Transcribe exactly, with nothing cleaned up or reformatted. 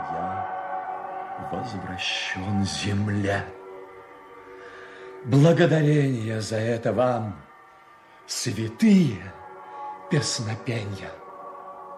я возвращен земле. Благодарение за это вам, святые песнопенья.